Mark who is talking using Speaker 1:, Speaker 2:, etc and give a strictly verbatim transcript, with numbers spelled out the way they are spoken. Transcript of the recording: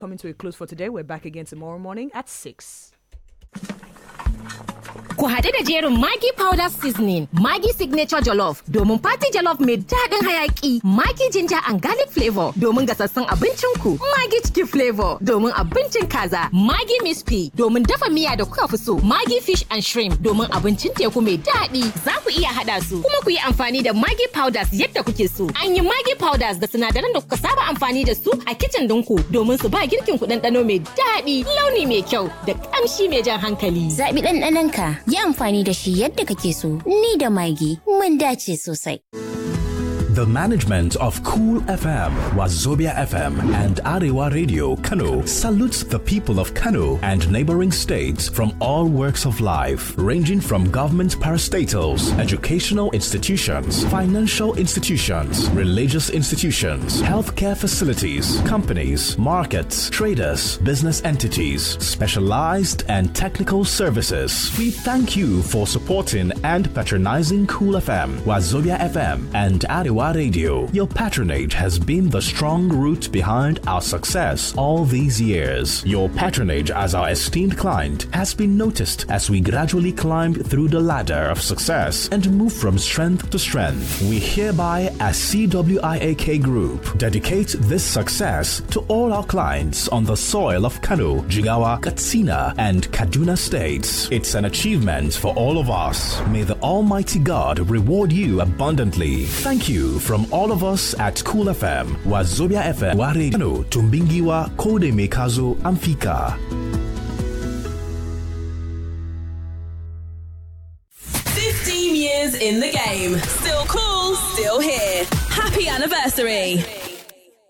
Speaker 1: coming to a close for today. We're back again tomorrow morning at six.
Speaker 2: Ku haɗu da jerin Maggi powder seasoning, Maggi signature jollof, domin party jollof mai daɗin hayaƙi, Maggi ginger and garlic flavor, domin gasassun abincinku, Maggi chicken flavor, domin abincin kaza, Maggi Miss P, domin dafa miya da kuka fi so, Maggi fish and shrimp, domin abincin teku mai daɗi. Za ku iya haɗa su, kuma ku yi amfani da Maggi powders yadda kuke so. An yi Maggi powders da sinadaran da kuka saba amfani da su a kitchen ɗinku, domin su ba girkin ku ɗanɗano mai daɗi, launi mai kyau, da ƙamshi mai jan hankali.
Speaker 3: Zaɓi ɗanɗanonka. Yi amfani da shi yadda kake so. Ni da Maggi mun dace sosai.
Speaker 4: The management of Cool F M, Wazobia F M, and Arewa Radio Kano salutes the people of Kano and neighboring states from all walks of life, ranging from government parastatals, educational institutions, financial institutions, religious institutions, healthcare facilities, companies, markets, traders, business entities, specialized and technical services. We thank you for supporting and patronizing Cool F M, Wazobia F M, and Arewa Radio. Your patronage has been the strong root behind our success all these years. Your patronage as our esteemed client has been noticed as we gradually climbed through the ladder of success and move from strength to strength. We hereby, as C W I A K Group, dedicate this success to all our clients on the soil of Kano, Jigawa, Katsina, and Kaduna states. It's an achievement for all of us. May the Almighty God reward you abundantly. Thank you from all of us at Cool F M, Wazobia F M, Ware Kano, Tumbingiwa, Kode Mekazo, Amfika.
Speaker 5: fifteen years in the game. Still cool, still here. Happy anniversary.